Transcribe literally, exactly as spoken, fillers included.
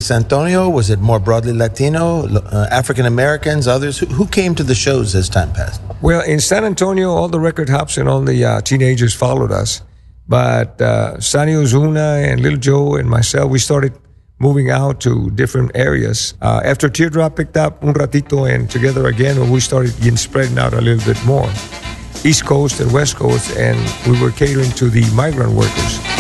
San Antonio? Was it more broadly Latino, uh, African Americans, others? Who, who came to the shows as time passed? Well, in San Antonio, all the record hops and all the uh, teenagers followed us. But uh, Sonny Ozuna and Little Joe and myself, we started moving out to different areas. Uh, after Teardrop picked up Un Ratito and Together Again, we started getting spreading out a little bit more. East Coast and West Coast, and we were catering to the migrant workers.